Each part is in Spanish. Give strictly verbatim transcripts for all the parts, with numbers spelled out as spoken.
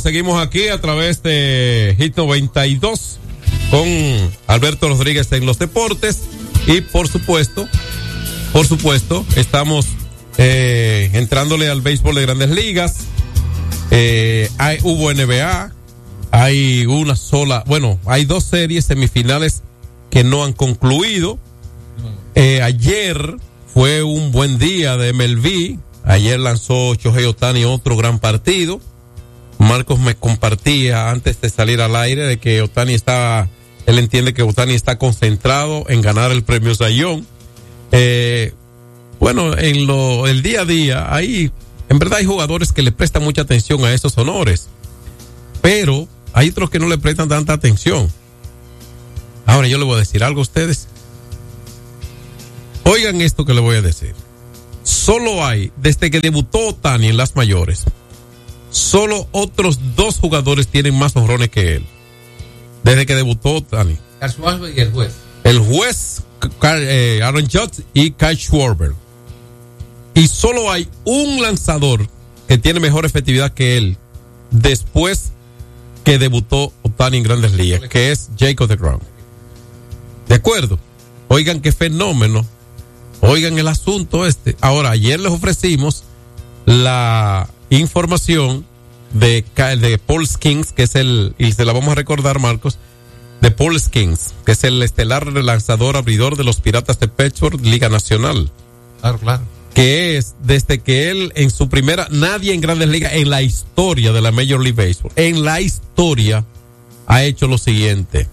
seguimos aquí a través de Hit noventa y dos con Alberto Rodríguez en los deportes y por supuesto, por supuesto, estamos eh, entrándole al béisbol de Grandes Ligas. Eh, hay, hubo N B A, hay una sola, bueno, hay dos series semifinales que no han concluido. Eh, ayer fue un buen día de M L B. Ayer lanzó Shohei Ohtani otro gran partido. Marcos me compartía antes de salir al aire de que Ohtani está, él entiende que Ohtani está concentrado en ganar el premio Cy Young. Eh, bueno, en lo, el día a día, hay, en verdad hay jugadores que le prestan mucha atención a esos honores, pero hay otros que no le prestan tanta atención. Ahora yo le voy a decir algo a ustedes. Oigan esto que le voy a decir. Solo hay, desde que debutó Ohtani en las mayores, solo otros dos jugadores tienen más honrones que él. Desde que debutó Ohtani. Kyle Schwarber y el juez. El juez, eh, Aaron Judge y Kyle Schwarber. Y solo hay un lanzador que tiene mejor efectividad que él después que debutó Ohtani en Grandes Ligas, que es Jacob deGrom. ¿De acuerdo? Oigan qué fenómeno. Oigan el asunto este. Ahora, ayer les ofrecimos la información de, de Paul Skeens, que es el, y se la vamos a recordar, Marcos, de Paul Skeens, que es el estelar lanzador abridor de los Piratas de Pittsburgh, Liga Nacional. Claro, claro. Que es, desde que él en su primera, nadie en Grandes Ligas, en la historia de la Major League Baseball, en la historia, ha hecho lo siguiente: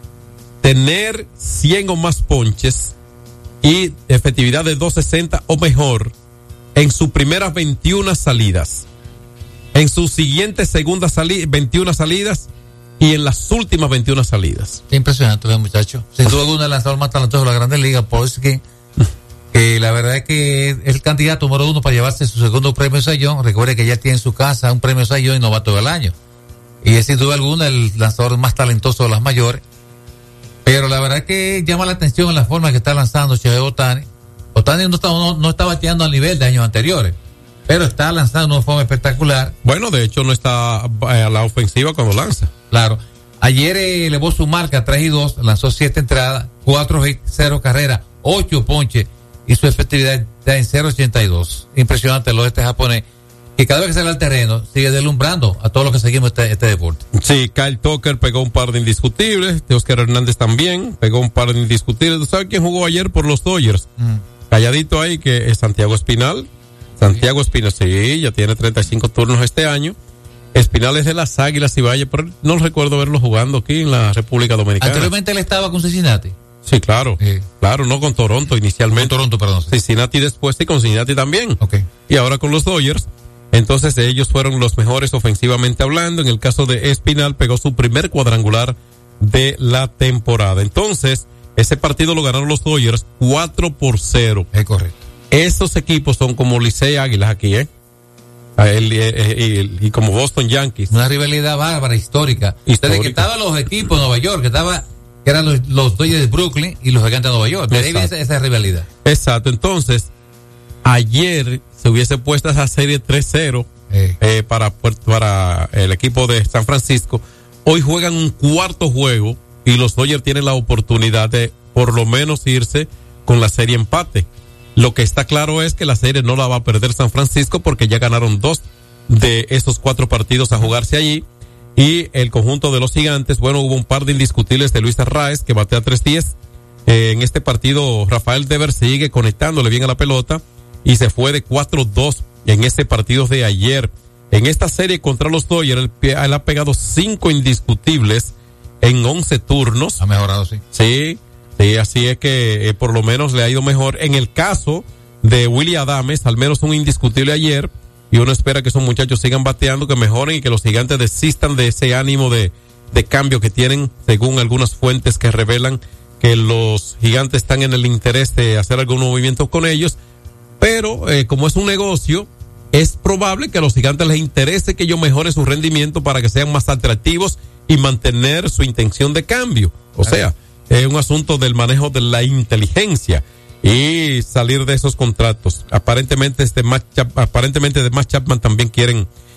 tener cien o más ponches y efectividad de doscientos sesenta o mejor en sus primeras veintiuna salidas, en sus siguientes segundas salidas, veintiuna salidas y en las últimas veintiuna salidas. Impresionante, el muchacho. Sin duda alguna, el lanzador más talentoso de la Grandes Ligas, Paul Skeens, que la verdad es que es el candidato número uno para llevarse su segundo premio Cy Young. Recuerde que ya tiene en su casa un premio Cy Young y novato del año. Y es sin duda alguna el lanzador más talentoso de las mayores. Pero la verdad es que llama la atención la forma que está lanzando Shohei Ohtani. Ohtani no está, no, no está bateando al nivel de años anteriores, pero está lanzando de una forma espectacular. Bueno, de hecho no está a la ofensiva cuando lanza. Claro. Ayer eh, elevó su marca tres y dos, lanzó siete entradas, cuatro hits, cero carreras, ocho ponches y su efectividad está en cero ochenta y dos. Impresionante el oeste japonés, que cada vez que sale al terreno sigue deslumbrando a todos los que seguimos este, este deporte. Sí, Kyle Tucker pegó un par de indiscutibles, Oscar Hernández también pegó un par de indiscutibles. ¿Tú sabes quién jugó ayer por los Dodgers? Mm. Calladito ahí, que es Santiago Espinal. Santiago ¿Sí? Espinal, sí, ya tiene treinta y cinco turnos este año. Espinal es de las Águilas Ibañez, pero no recuerdo verlo jugando aquí en la República Dominicana. Anteriormente él estaba con Cincinnati. Sí, claro, sí. Claro, no con Toronto inicialmente. Con Toronto, perdón. Sí. Cincinnati después y con Cincinnati también. Okay. Y ahora con los Dodgers. Entonces ellos fueron los mejores ofensivamente hablando. En el caso de Espinal pegó su primer cuadrangular de la temporada. Entonces, ese partido lo ganaron los Dodgers cuatro por cero. Es correcto. Esos equipos son como Licey Águilas aquí, ¿eh? El, el, el, y como Boston Yankees. Una rivalidad bárbara, histórica. histórica. Desde que estaban los equipos de Nueva York, que estaba, que eran los, los Dodgers de Brooklyn y los Gigantes de Nueva York. De ahí viene esa, esa rivalidad. Exacto. Entonces, ayer se hubiese puesto esa serie tres cero eh. Eh, para, para el equipo de San Francisco. Hoy juegan un cuarto juego y los Dodgers tienen la oportunidad de por lo menos irse con la serie empate. Lo que está claro es que la serie no la va a perder San Francisco porque ya ganaron dos de esos cuatro partidos a jugarse allí. Y el conjunto de los Gigantes, bueno, hubo un par de indiscutibles de Luis Arraez que batea tres diez. Eh, en este partido Rafael Devers sigue conectándole bien a la pelota y se fue de cuatro dos en ese partido de ayer. En esta serie contra los Dodgers, él, él ha pegado cinco indiscutibles en once turnos. Ha mejorado, sí. Sí. Sí, así es que eh, por lo menos le ha ido mejor. En el caso de Willy Adames, al menos un indiscutible ayer, y uno espera que esos muchachos sigan bateando, que mejoren y que los Gigantes desistan de ese ánimo de, de cambio que tienen, según algunas fuentes que revelan que los Gigantes están en el interés de hacer algún movimiento con ellos, pero eh, como es un negocio, es probable que a los Gigantes les interese que ellos mejoren su rendimiento para que sean más atractivos y mantener su intención de cambio. O sea, es un asunto del manejo de la inteligencia y salir de esos contratos. Aparentemente este Matt Chap, aparentemente de Matt Chapman también quieren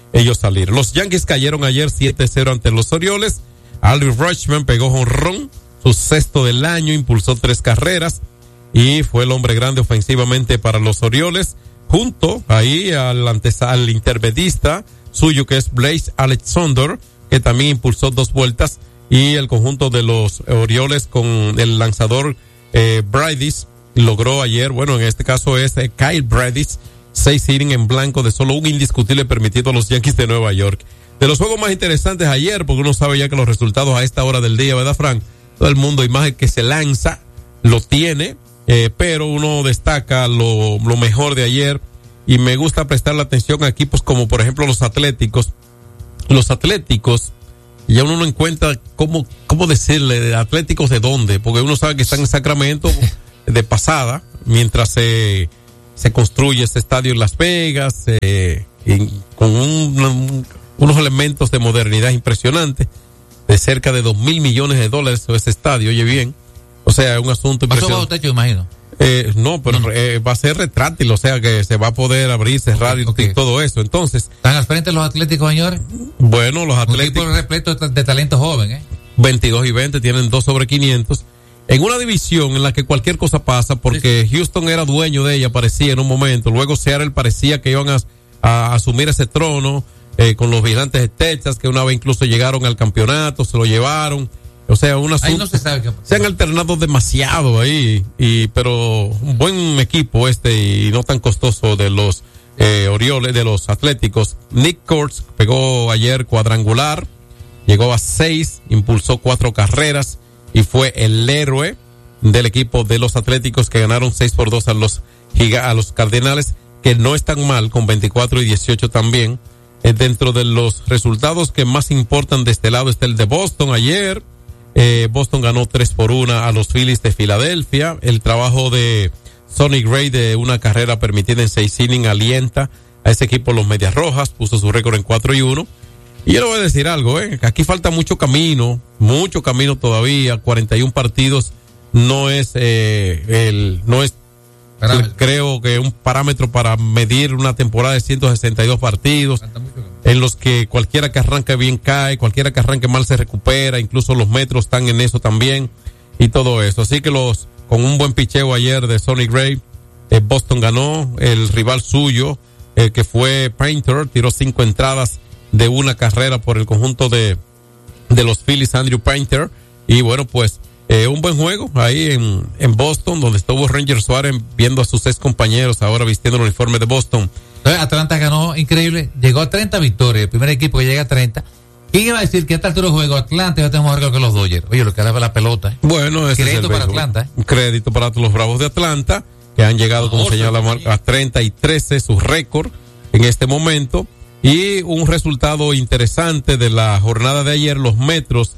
ellos salir. Los Yankees cayeron ayer siete cero ante los Orioles. Adley Rutschman pegó jonrón, su sexto del año, impulsó tres carreras y fue el hombre grande ofensivamente para los Orioles, junto ahí al, antes, al intermedista suyo que es Blaze Alexander, que también impulsó dos vueltas, y el conjunto de los Orioles con el lanzador eh, Bradis logró ayer, bueno, en este caso es eh, Kyle Bradis, seis innings en blanco de solo un indiscutible permitido a los Yankees de Nueva York. De los juegos más interesantes ayer, porque uno sabe ya que los resultados a esta hora del día, ¿verdad, Frank? Todo el mundo, imagen que se lanza, lo tiene, eh, pero uno destaca lo, lo mejor de ayer, y me gusta prestar la atención a equipos como, por ejemplo, los Atléticos. Los Atléticos, ya uno no encuentra cómo, cómo decirle, Atléticos de dónde, porque uno sabe que están en Sacramento de pasada, mientras se, se construye este estadio en Las Vegas, eh, y con un, un unos elementos de modernidad impresionantes, de cerca de dos mil millones de dólares ese estadio, oye bien, o sea, un asunto impresionante. ¿Pasó bajo techo, imagino? Eh, no, pero no. Eh, va a ser retráctil, o sea que se va a poder abrir, cerrar okay, okay. y todo eso. Entonces, ¿están al frente los Atléticos, señores? Bueno, los Atléticos. Un equipo repleto de, de talento joven, ¿eh? veintidós y veinte, tienen dos sobre quinientos. En una división en la que cualquier cosa pasa, porque sí. Houston era dueño de ella, parecía en un momento. Luego Seattle parecía que iban a, a asumir ese trono. Eh, con los Gigantes de Texas, que una vez incluso llegaron al campeonato, se lo llevaron. O sea, un asunto. Ahí no se sabe qué pasa. Se han alternado demasiado ahí, y pero un buen equipo este y no tan costoso de los eh, Orioles, de los Atléticos. Nick Kurtz pegó ayer cuadrangular, llegó a seis, impulsó cuatro carreras y fue el héroe del equipo de los Atléticos, que ganaron seis por dos a los, a los Cardenales, que no están mal, con veinticuatro y dieciocho también. Eh, dentro de los resultados que más importan de este lado está el de Boston ayer. Eh, Boston ganó tres por una a los Phillies de Filadelfia. El trabajo de Sonny Gray de una carrera permitida en seis innings alienta a ese equipo, los Medias Rojas, puso su récord en cuatro y uno. Y yo le voy a decir algo, eh, aquí falta mucho camino, mucho camino todavía. cuarenta y uno partidos no es eh, el, no es Parámetro. Creo que un parámetro para medir una temporada de ciento sesenta y dos partidos, en los que cualquiera que arranque bien cae, cualquiera que arranque mal se recupera, incluso los metros están en eso también, y todo eso. Así que los, con un buen picheo ayer de Sonny Gray, eh, Boston ganó. El rival suyo, eh, que fue Painter, tiró cinco entradas de una carrera por el conjunto de, de los Phillies, Andrew Painter, y bueno, pues, Eh, un buen juego ahí en, en Boston, donde estuvo Ranger Suárez viendo a sus ex compañeros ahora vistiendo el uniforme de Boston. Entonces, Atlanta ganó increíble, llegó a treinta victorias, el primer equipo que llega a treinta. ¿Quién iba a decir que a esta altura del juego Atlanta ya tenemos algo que los Dodgers? Oye, lo que daba la pelota. ¿eh? Bueno, ese crédito es el para béisbol. Atlanta. ¿eh? Un crédito para los Bravos de Atlanta, que han llegado, como señala Marco, a treinta y trece, su récord en este momento. Y un resultado interesante de la jornada de ayer, los Metros.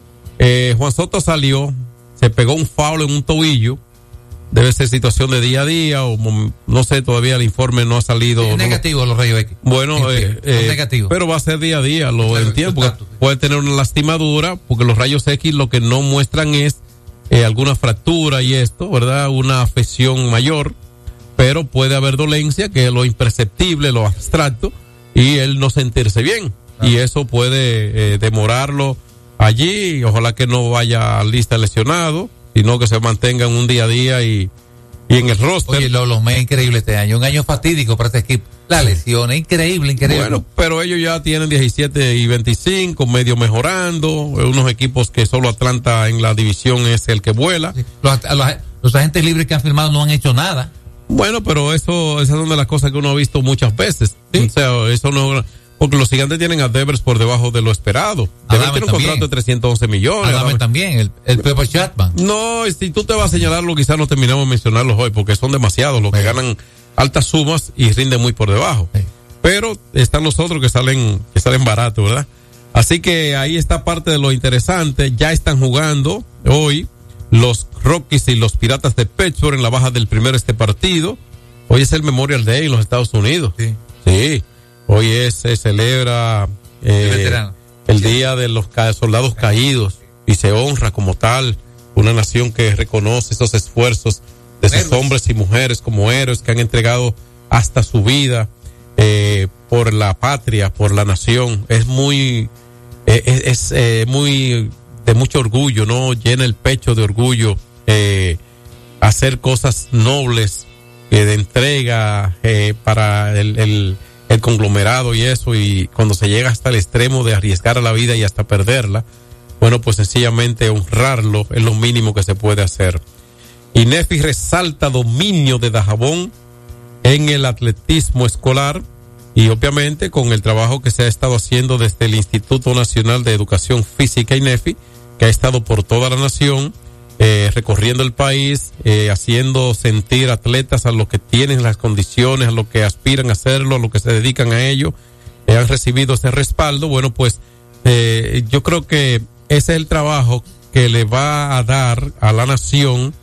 Eh, Juan Soto salió, se pegó un foul en un tobillo. Debe ser situación de día a día, o no sé, todavía el informe no ha salido. Es negativo, no, los rayos X. Bueno, eh, eh, negativo. Pero va a ser día a día, lo claro, entiendo, porque tanto, sí. Puede tener una lastimadura, porque los rayos X lo que no muestran es eh, alguna fractura y esto, ¿verdad? Una afección mayor, pero puede haber dolencia, que es lo imperceptible, lo abstracto, y él no sentirse bien. Claro. Y eso puede eh, demorarlo allí. Ojalá que no vaya a lista lesionado, sino que se mantengan un día a día y, y en el roster. Oye, lo, los meses increíble este año, un año fatídico para este equipo. La lesión es increíble, increíble. Bueno, pero ellos ya tienen diecisiete y veinticinco, medio mejorando, unos equipos que solo Atlanta en la división es el que vuela. Sí. Los, los, los agentes libres que han firmado no han hecho nada. Bueno, pero eso, esas son de las cosas que uno ha visto muchas veces. ¿Sí? O sea, eso no... Porque los Gigantes tienen a Devers por debajo de lo esperado. Devers tiene un contrato de trescientos once millones. Adame, Adame también, el, el Pepper Chapman. No, si tú te vas a señalarlo, quizás no terminamos de mencionarlos hoy, porque son demasiados los sí. que ganan altas sumas y rinden muy por debajo. Sí. Pero están los otros que salen, que salen baratos, ¿verdad? Así que ahí está parte de lo interesante. Ya están jugando hoy los Rockies y los Piratas de Pittsburgh en la baja del primero este partido. Hoy es el Memorial Day en los Estados Unidos. Sí. Sí. Hoy es, se celebra eh, el sí. Día de los ca- Soldados Caídos y se honra como tal una nación que reconoce esos esfuerzos de esos hombres y mujeres como héroes que han entregado hasta su vida eh, por la patria, por la nación. Es muy, eh, es, es eh, muy de mucho orgullo, ¿no? Llena el pecho de orgullo, eh, hacer cosas nobles, eh, de entrega, eh, para el, el, el conglomerado y eso, y cuando se llega hasta el extremo de arriesgar a la vida y hasta perderla, bueno, pues sencillamente honrarlo es lo mínimo que se puede hacer. INEFI resalta dominio de Dajabón en el atletismo escolar y obviamente con el trabajo que se ha estado haciendo desde el Instituto Nacional de Educación Física INEFI, que ha estado por toda la nación, eh, recorriendo el país, eh, haciendo sentir atletas a los que tienen las condiciones, a los que aspiran a hacerlo, a los que se dedican a ello, eh, han recibido ese respaldo. Bueno, pues eh, yo creo que ese es el trabajo que le va a dar a la nación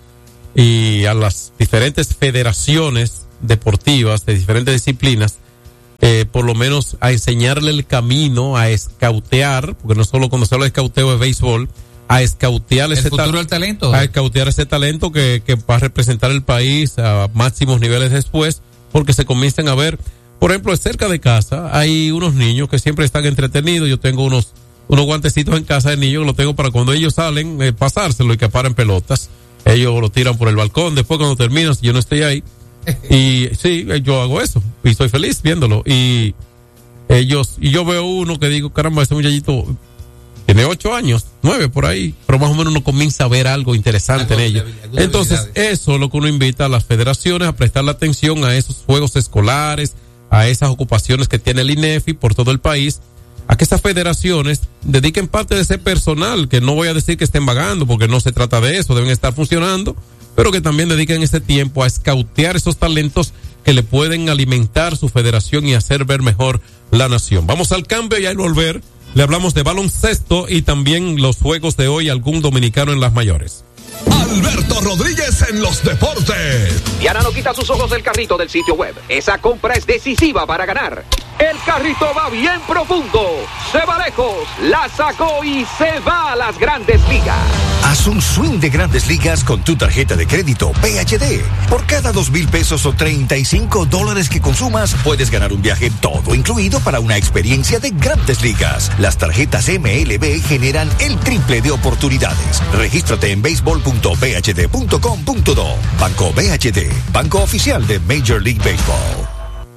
y a las diferentes federaciones deportivas de diferentes disciplinas, eh, por lo menos a enseñarle el camino, a escautear, porque no solo cuando se habla de escauteo de béisbol, a escautear ese el futuro del talento, a escautear ese talento que, que va a representar el país a máximos niveles después, porque se comienzan a ver, por ejemplo, cerca de casa hay unos niños que siempre están entretenidos. Yo tengo unos unos guantecitos en casa de niños que los tengo para cuando ellos salen, eh, pasárselo y que paren pelotas. Ellos lo tiran por el balcón, después cuando terminan, si yo no estoy ahí, y sí, yo hago eso, y estoy feliz viéndolo, y ellos, y yo veo uno que digo, caramba, ese muchachito tiene ocho años, nueve por ahí, pero más o menos uno comienza a ver algo interesante en ellos. Entonces, eso es lo que uno invita a las federaciones a prestarle atención a esos juegos escolares, a esas ocupaciones que tiene el INEFI por todo el país, a que esas federaciones dediquen parte de ese personal, que no voy a decir que estén vagando, porque no se trata de eso, deben estar funcionando, pero que también dediquen ese tiempo a escautear esos talentos que le pueden alimentar su federación y hacer ver mejor la nación. Vamos al cambio y al volver le hablamos de baloncesto y también los juegos de hoy, algún dominicano en las mayores. Alberto Rodríguez en los deportes. Diana no quita sus ojos del carrito del sitio web. Esa compra es decisiva para ganar. El carrito va bien profundo, se va lejos, la sacó y se va a las Grandes Ligas. Haz un swing de Grandes Ligas con tu tarjeta de crédito P H D. Por cada dos mil pesos o treinta y cinco dólares que consumas, puedes ganar un viaje todo incluido para una experiencia de Grandes Ligas. Las tarjetas M L B generan el triple de oportunidades. Regístrate en béisbol punto b h d punto com punto do. Banco B H D, banco oficial de Major League Baseball.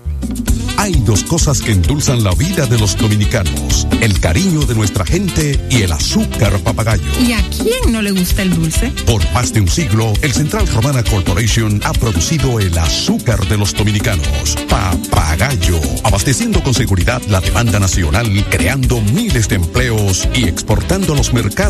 Hay dos cosas que endulzan la vida de los dominicanos: el cariño de nuestra gente y el azúcar papagayo. ¿Y a quién no le gusta el dulce? Por más de un siglo, el Central Romana Corporation ha producido el azúcar de los dominicanos, Papagayo, abasteciendo con seguridad la demanda nacional, creando miles de empleos y exportando a los mercados